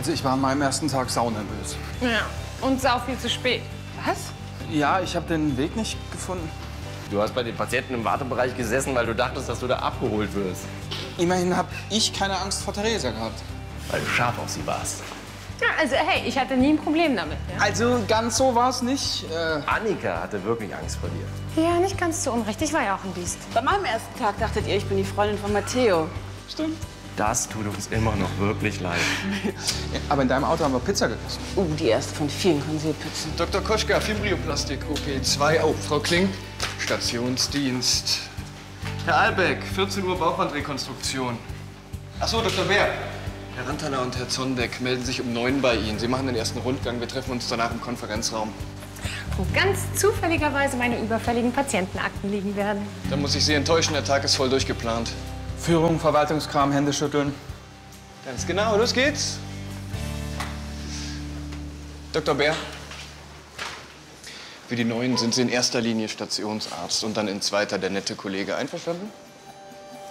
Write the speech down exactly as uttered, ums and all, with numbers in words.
Also ich war an meinem ersten Tag saunervös. Ja, und sau viel zu spät. Was? Ja, ich habe den Weg nicht gefunden. Du hast bei den Patienten im Wartebereich gesessen, weil du dachtest, dass du da abgeholt wirst. Immerhin habe ich keine Angst vor Theresa gehabt. Weil du scharf auf sie warst. Ja, also hey, ich hatte nie ein Problem damit. Ja, Also ganz so war es nicht. Äh, Annika hatte wirklich Angst vor dir. ja nicht ganz zu Unrecht. Ich war ja auch ein Biest. Bei meinem ersten Tag dachtet ihr, ich bin die Freundin von Matteo. Stimmt. Das tut uns immer noch wirklich leid. Aber in deinem Auto haben wir Pizza gegessen. Uh, die erste von vielen Konsilpizzen. Doktor Koschka, Fibриoplastik, O P zwei. Oh, Frau Kling, Stationsdienst. Herr Albeck, vierzehn Uhr Bauchwandrekonstruktion. Ach so, Doktor Bär. Herr Rantaner und Herr Zondek melden sich um neun bei Ihnen. Sie machen den ersten Rundgang. Wir treffen uns danach im Konferenzraum. Wo ganz zufälligerweise meine überfälligen Patientenakten liegen werden. Da muss ich Sie enttäuschen, der Tag ist voll durchgeplant. Führung, Verwaltungskram, Hände schütteln. Ganz genau, los geht's. Doktor Bär, für die Neuen sind Sie in erster Linie Stationsarzt und dann in zweiter der nette Kollege. Einverstanden?